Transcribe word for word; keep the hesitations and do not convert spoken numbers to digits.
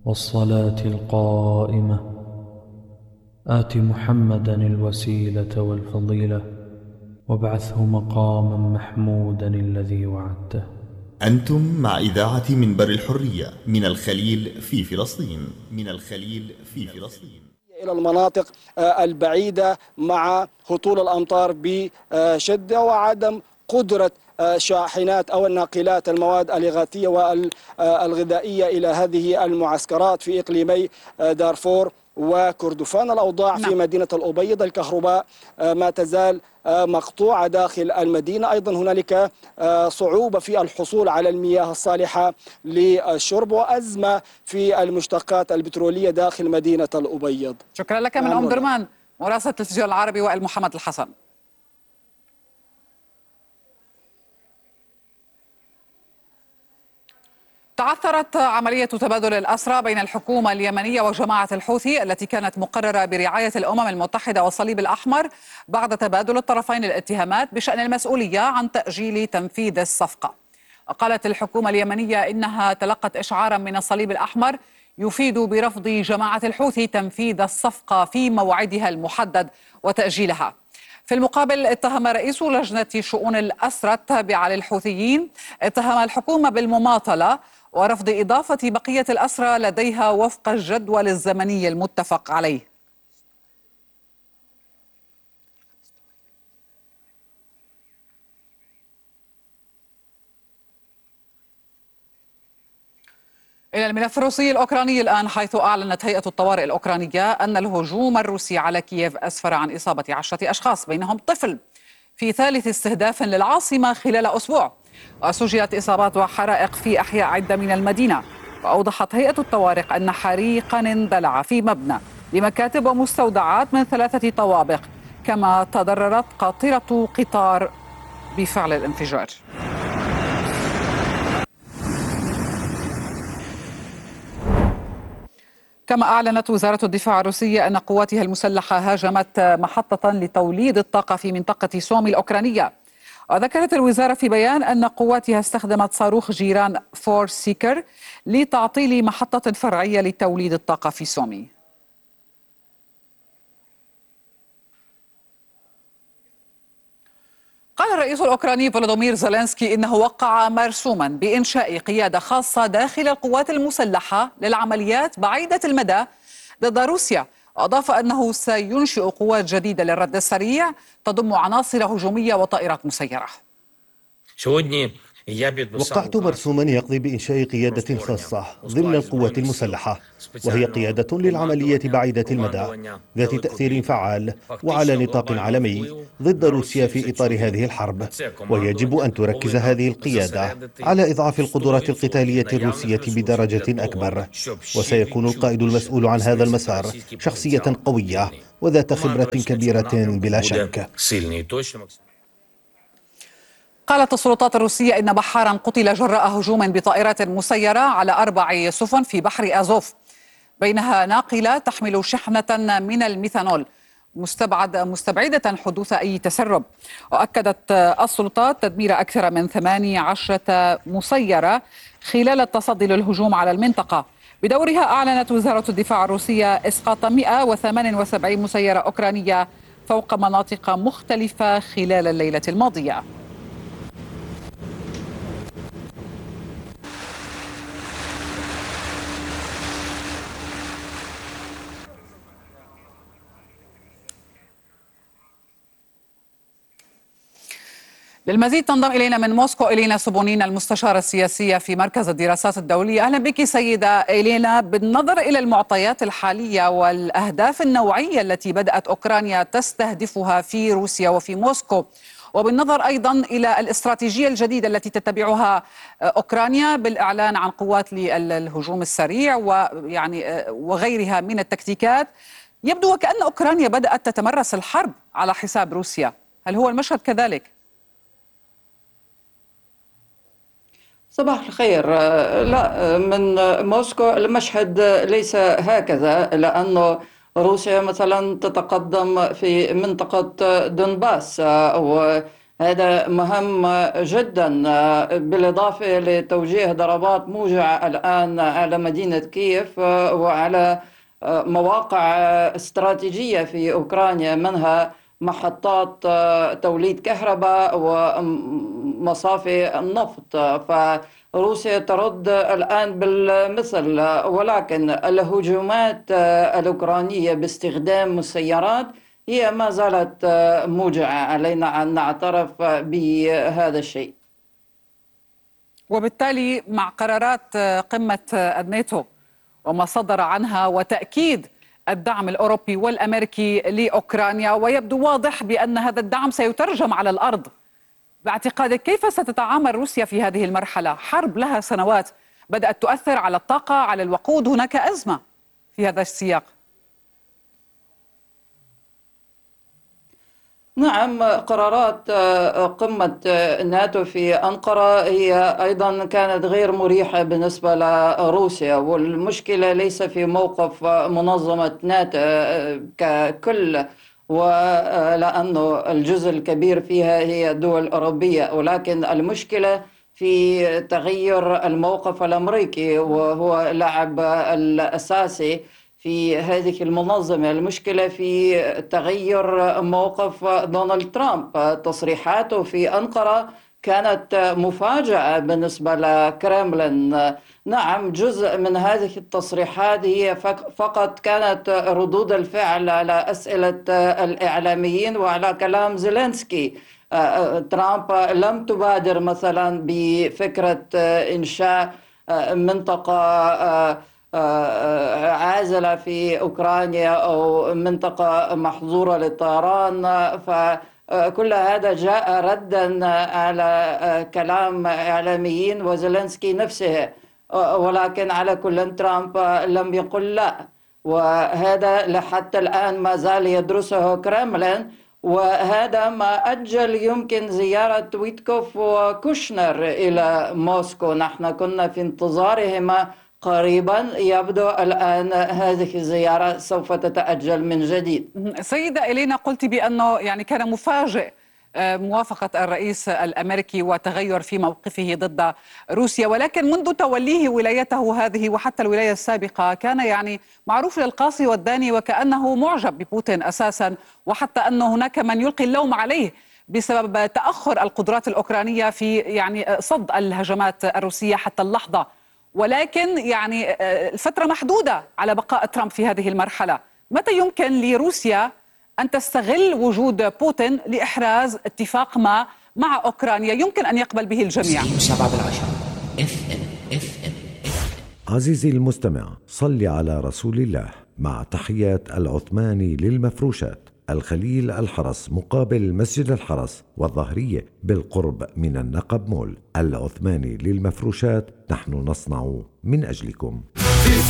والصلاة القائمة آت محمدا الوسيلة والفضيلة وابعثه مقاما محمودا الذي وعدته. أنتم مع إذاعة منبر الحرية من الخليل في فلسطين من الخليل في فلسطين إلى المناطق البعيدة مع هطول الأمطار بشدة وعدم قدرة شاحنات أو الناقلات المواد الإغاثية والغذائية إلى هذه المعسكرات في إقليمي دارفور وكردفان. الأوضاع في مدينة الأبيض، الكهرباء ما تزال مقطوعة داخل المدينة، أيضا هنالك صعوبة في الحصول على المياه الصالحة للشرب وأزمة في المشتقات البترولية داخل مدينة الأبيض. شكرا لك من أم درمان مراسل التلفزيون العربي وائل محمد الحسن. تعثرت عملية تبادل الأسرى بين الحكومة اليمنية وجماعة الحوثي التي كانت مقررة برعاية الأمم المتحدة والصليب الأحمر بعد تبادل الطرفين الاتهامات بشأن المسؤولية عن تأجيل تنفيذ الصفقة. قالت الحكومة اليمنية إنها تلقت إشعارا من الصليب الأحمر يفيد برفض جماعة الحوثي تنفيذ الصفقة في موعدها المحدد وتأجيلها. في المقابل اتهم رئيس لجنة شؤون الأسرى التابعة للحوثيين اتهم الحكومة بالمماطلة ورفض إضافة بقية الأسرى لديها وفق الجدول الزمني المتفق عليه. إلى الملف الروسي الأوكراني الآن، حيث أعلنت هيئة الطوارئ الأوكرانية أن الهجوم الروسي على كييف أسفر عن إصابة عشرة أشخاص بينهم طفل في ثالث استهداف للعاصمة خلال أسبوع، وسجلت إصابات وحرائق في أحياء عدة من المدينة. وأوضحت هيئة الطوارئ أن حريقا اندلع في مبنى لمكاتب ومستودعات من ثلاثة طوابق، كما تضررت قاطرة قطار بفعل الانفجار. كما أعلنت وزارة الدفاع الروسية أن قواتها المسلحة هاجمت محطة لتوليد الطاقة في منطقة سومي الأوكرانية. وذكرت الوزارة في بيان أن قواتها استخدمت صاروخ جيران فور سيكر لتعطيل محطة فرعية لتوليد الطاقة في سومي. قال الرئيس الأوكراني فولودومير زيلينسكي إنه وقع مرسوما بإنشاء قيادة خاصة داخل القوات المسلحة للعمليات بعيدة المدى ضد روسيا. وأضاف أنه سينشئ قوات جديدة للرد السريع تضم عناصر هجومية وطائرات مسيرة. وقعت مرسوما يقضي بإنشاء قيادة خاصة ضمن القوات المسلحة، وهي قيادة للعملية بعيدة المدى ذات تأثير فعال وعلى نطاق عالمي ضد روسيا في إطار هذه الحرب. ويجب أن تركز هذه القيادة على إضعاف القدرات القتالية الروسية بدرجة أكبر، وسيكون القائد المسؤول عن هذا المسار شخصية قوية وذات خبرة كبيرة بلا شك. قالت السلطات الروسية إن بحارا قتل جراء هجوم بطائرات مسيرة على أربع سفن في بحر أزوف، بينها ناقلة تحمل شحنة من الميثانول، مستبعد مستبعدة حدوث أي تسرب. وأكدت السلطات تدمير أكثر من ثمانية عشر مسيرة خلال التصدي للهجوم على المنطقة. بدورها أعلنت وزارة الدفاع الروسية إسقاط مئة وثمانية وسبعين مسيرة أوكرانية فوق مناطق مختلفة خلال الليلة الماضية. للمزيد تنضم إلينا من موسكو إلينا سبونين، المستشارة السياسية في مركز الدراسات الدولية. أهلا بك سيدة إلينا. بالنظر إلى المعطيات الحالية والأهداف النوعية التي بدأت أوكرانيا تستهدفها في روسيا وفي موسكو، وبالنظر أيضا إلى الاستراتيجية الجديدة التي تتبعها أوكرانيا بالإعلان عن قوات للهجوم السريع ويعني وغيرها من التكتيكات، يبدو وكأن أوكرانيا بدأت تتمرس الحرب على حساب روسيا. هل هو المشهد كذلك؟ صباح الخير. لا، من موسكو المشهد ليس هكذا، لأنه روسيا مثلا تتقدم في منطقة دونباس هذا مهم جدا، بالإضافة لتوجيه ضربات موجعة الآن على مدينة كييف وعلى مواقع استراتيجية في أوكرانيا، منها محطات توليد كهرباء ومصافي النفط. فروسيا ترد الآن بالمثل، ولكن الهجومات الأوكرانية باستخدام مسيرات هي ما زالت موجعة، علينا أن نعترف بهذا الشيء. وبالتالي مع قرارات قمة الناتو وما صدر عنها وتأكيد الدعم الأوروبي والأمريكي لأوكرانيا، ويبدو واضح بأن هذا الدعم سيترجم على الأرض، باعتقادك كيف ستتعامل روسيا في هذه المرحلة؟ حرب لها سنوات بدأت تؤثر على الطاقة، على الوقود، هناك أزمة في هذا السياق. نعم، قرارات قمة الناتو في أنقرة هي أيضا كانت غير مريحة بالنسبة لروسيا، والمشكلة ليس في موقف منظمة ناتو ككل، ولأنه الجزء الكبير فيها هي دول أوروبية، ولكن المشكلة في تغير الموقف الأمريكي وهو اللاعب الأساسي في هذه المنظمة. المشكلة في تغير موقف دونالد ترامب، تصريحاته في أنقرة كانت مفاجأة بالنسبة لكرملين. نعم، جزء من هذه التصريحات هي فقط كانت ردود الفعل على أسئلة الإعلاميين وعلى كلام زيلينسكي. ترامب لم تبادر مثلا بفكرة إنشاء منطقة عازلة في أوكرانيا أو منطقة محظورة للطيران، فكل هذا جاء ردا على كلام إعلاميين وزيلينسكي نفسه. ولكن على كل ترامب لم يقل لا، وهذا لحتى الآن ما زال يدرسه كرملين، وهذا ما أجل يمكن زيارة ويتكوف وكوشنر إلى موسكو. نحن كنا في انتظارهما قريبا، يبدو الآن هذه الزيارة سوف تتأجل من جديد. سيدة إلينا، قلت بأنه يعني كان مفاجئ موافقة الرئيس الأمريكي وتغير في موقفه ضد روسيا، ولكن منذ توليه ولايته هذه وحتى الولاية السابقة كان يعني معروف للقاصي والداني وكأنه معجب ببوتين أساسا، وحتى أن هناك من يلقي اللوم عليه بسبب تأخر القدرات الأوكرانية في يعني صد الهجمات الروسية حتى اللحظة. ولكن يعني الفترة محدودة على بقاء ترامب في هذه المرحلة. متى يمكن لروسيا أن تستغل وجود بوتين لإحراز اتفاق ما مع أوكرانيا يمكن أن يقبل به الجميع؟ عزيزي المستمع، صل على رسول الله. مع تحيات العثماني للمفروشات، الخليل الحرس مقابل مسجد الحرس والظهرية بالقرب من النقب مول. العثماني للمفروشات، نحن نصنع من أجلكم.